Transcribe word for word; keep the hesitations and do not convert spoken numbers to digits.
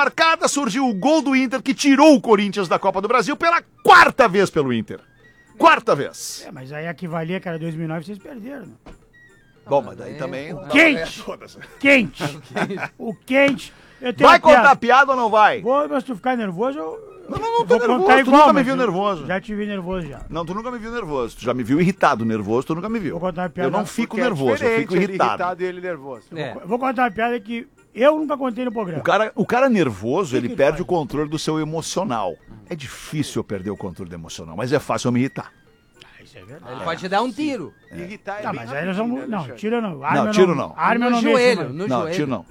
marcada, surgiu o gol do Inter que tirou o Corinthians da Copa do Brasil pela quarta vez pelo Inter. Quarta vez. É, mas aí a que valia, que era dois mil e nove, vocês perderam. Né? Bom, mas daí também... O quente! Quente! O quente! Eu tenho Vai uma piada. contar piada ou não vai? Vou, mas se tu ficar nervoso, eu... Não, não, não eu tô vou nervoso, contar tu igual, nunca me mas viu eu nervoso. Já te vi nervoso já. Não, tu nunca me viu nervoso. Tu já me viu irritado nervoso, tu nunca me viu. Vou contar uma piada. Eu não fico Porque é nervoso, eu diferente fico ele irritado. irritado e ele nervoso. É. Eu vou contar uma piada que eu nunca contei no programa. O cara, o cara nervoso, Que ele que ele perde faz? o controle do seu emocional. É difícil eu perder o controle do emocional, mas é fácil eu me irritar. Ah, isso é verdade. Ele pode te dar um tiro. Irritar é Tá, bem mas aí nós rapidinho, vamos... né, Não, Alexandre? tira não. Arma Não, tiro não. Arma No não joelho, mexe, no não, joelho. tiro não.